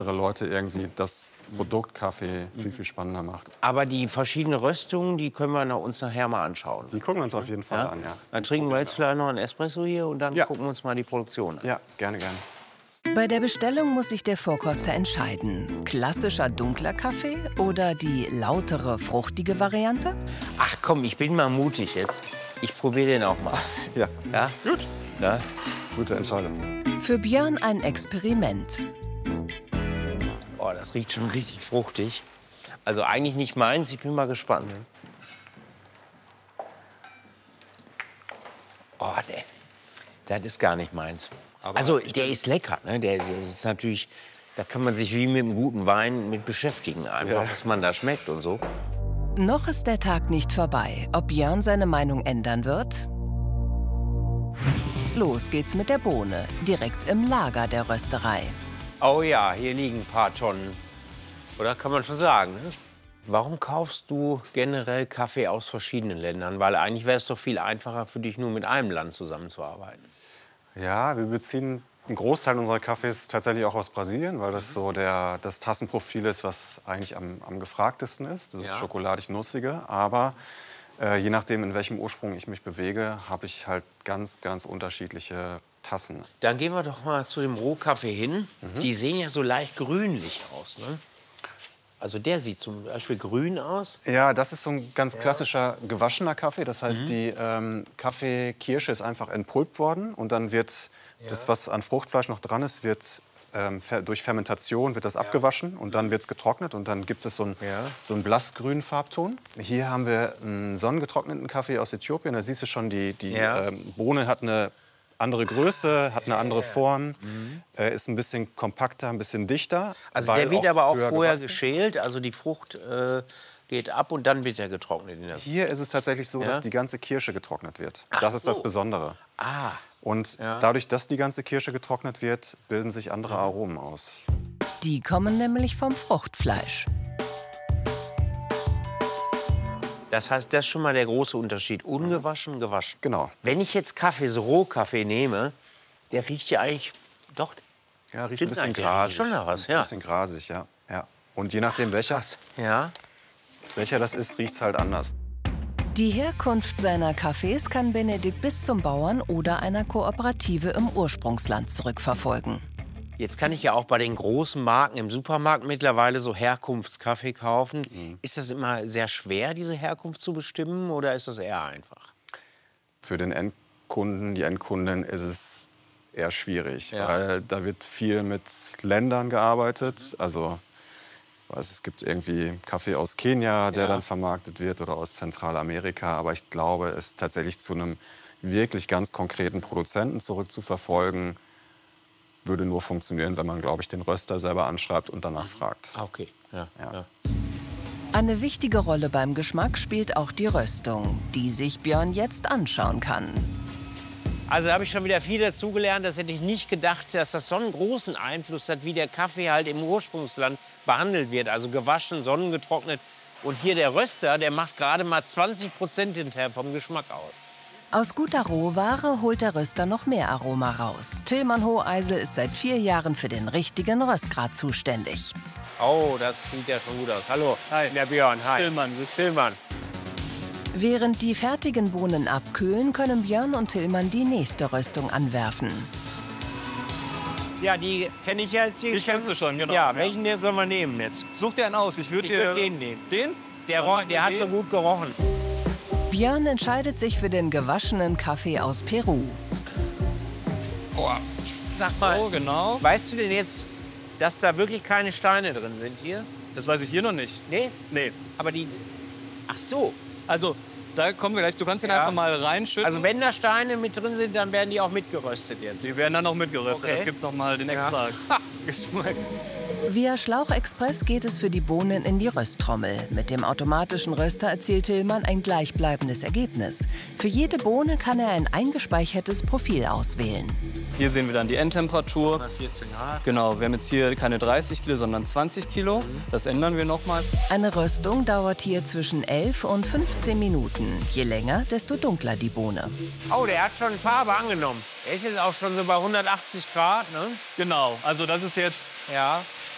Leute irgendwie das Produkt Kaffee viel spannender macht. Aber die verschiedenen Röstungen, die können wir uns nachher mal anschauen. Die gucken wir uns auf jeden Fall an, ja. Dann trinken wir jetzt vielleicht noch einen Espresso hier und dann Ja. gucken wir uns mal die Produktion an. Ja, gerne, gerne. Bei der Bestellung muss sich der Vorkoster entscheiden. Klassischer dunkler Kaffee oder die lautere, fruchtige Variante? Ach komm, ich bin mal mutig jetzt. Ich probiere den auch mal. Ja, Ja? gut. Ja? Gute Entscheidung. Für Björn ein Experiment. Oh, das riecht schon richtig fruchtig. Also eigentlich nicht meins, ich bin mal gespannt. Oh, nee. Das ist gar nicht meins. Aber Also der ist lecker, ne? Der ist natürlich, da kann man sich wie mit einem guten Wein mit beschäftigen. Einfach, was man da schmeckt und so. Noch ist der Tag nicht vorbei. Ob Björn seine Meinung ändern wird? Los geht's mit der Bohne, direkt im Lager der Rösterei. Oh ja, hier liegen ein paar Tonnen. Oder kann man schon sagen, ne? Warum kaufst du generell Kaffee aus verschiedenen Ländern? Weil eigentlich wäre es doch viel einfacher für dich, nur mit einem Land zusammenzuarbeiten. Ja, wir beziehen einen Großteil unserer Kaffees tatsächlich auch aus Brasilien, weil das so das Tassenprofil ist, was eigentlich am gefragtesten ist. Das ist schokoladig-nussige. Aber je nachdem, in welchem Ursprung ich mich bewege, habe ich halt ganz, ganz unterschiedliche Tassen. Dann gehen wir doch mal zu dem Rohkaffee hin. Die sehen ja so leicht grünlich aus, ne? Also der sieht zum Beispiel grün aus. Ja, das ist so ein ganz klassischer gewaschener Kaffee. Das heißt, die Kaffeekirsche ist einfach entpulpt worden und dann wird das, was an Fruchtfleisch noch dran ist, wird durch Fermentation wird das abgewaschen und dann wird es getrocknet und dann gibt es so einen blassgrünen Farbton. Hier haben wir einen sonnengetrockneten Kaffee aus Äthiopien. Da siehst du schon, die Bohne hat eine andere Größe, hat eine andere Form, ist ein bisschen kompakter, ein bisschen dichter. Also der wird aber auch vorher gewachsen. geschält, also die Frucht geht ab und dann wird er getrocknet. Hier ist es tatsächlich so, dass die ganze Kirsche getrocknet wird. Das ist das Besondere. Ah, Und dadurch, dass die ganze Kirsche getrocknet wird, bilden sich andere Aromen aus. Die kommen nämlich vom Fruchtfleisch. das heißt, das ist schon mal der große Unterschied. Ungewaschen, gewaschen. Genau. Wenn ich jetzt Kaffee, so Rohkaffee nehme, der riecht ja eigentlich doch. Ja, riecht ein Stimmt bisschen eigentlich, grasig. schon nach was, Ein ja. bisschen grasig, ja. Und je nachdem, welcher das ist, riecht es halt anders. Die Herkunft seiner Kaffees kann Benedikt bis zum Bauern oder einer Kooperative im Ursprungsland zurückverfolgen. Jetzt kann ich ja auch bei den großen Marken im Supermarkt mittlerweile so Herkunftskaffee kaufen. Ist das immer sehr schwer, diese Herkunft zu bestimmen, oder ist das eher einfach? Für den Endkunden, die Endkundin ist es eher schwierig, weil da wird viel mit Ländern gearbeitet. Also es gibt irgendwie Kaffee aus Kenia, der dann vermarktet wird, oder aus Zentralamerika. Aber ich glaube, es tatsächlich zu einem wirklich ganz konkreten Produzenten zurückzuverfolgen, würde nur funktionieren, wenn man, glaube ich, den Röster selber anschreibt und danach fragt. Okay, ja. Eine wichtige Rolle beim Geschmack spielt auch die Röstung, die sich Björn jetzt anschauen kann. Also da habe ich schon wieder viel dazugelernt. Das hätte ich nicht gedacht, dass das so einen großen Einfluss hat, wie der Kaffee halt im Ursprungsland behandelt wird. Also gewaschen, sonnengetrocknet. Und hier der Röster, der macht gerade mal 20% hinterher vom Geschmack aus. Aus guter Rohware holt der Röster noch mehr Aroma raus. Tillmann Hoheisel ist seit 4 Jahren für den richtigen Röstgrad zuständig. Oh, das sieht ja schon gut aus. Hallo, der Björn. Hi. Tillmann. Während die fertigen Bohnen abkühlen, können Björn und Tillmann die nächste Röstung anwerfen. Ja, die kenne ich ja jetzt hier. Die kennst du schon, genau. Ja, welchen sollen wir nehmen jetzt? Such dir einen aus. Ich würde würd den nehmen. Den? Der hat so gut gerochen. Björn entscheidet sich für den gewaschenen Kaffee aus Peru. Sag mal, Oh, genau. weißt du denn jetzt, dass da wirklich keine Steine drin sind hier? Das weiß ich hier noch nicht. Nee? Nee. Aber die... Ach so. Also, da kommen wir gleich. Du kannst ihn einfach mal reinschütten. Also wenn da Steine mit drin sind, dann werden die auch mitgeröstet jetzt. Die werden dann noch mitgeröstet. Okay. Es gibt noch mal den extra Geschmack. Via Schlauchexpress geht es für die Bohnen in die Rösttrommel. Mit dem automatischen Röster erzielt Tillmann ein gleichbleibendes Ergebnis. Für jede Bohne kann er ein eingespeichertes Profil auswählen. Hier sehen wir dann die Endtemperatur. 114 Grad. Genau, wir haben jetzt hier keine 30 Kilo, sondern 20 Kilo. Das ändern wir noch mal. Eine Röstung dauert hier zwischen 11 und 15 Minuten. Je länger, desto dunkler die Bohne. Oh, der hat schon Farbe angenommen. Er ist jetzt auch schon so bei 180 Grad, ne? Genau, also das ist jetzt Ja.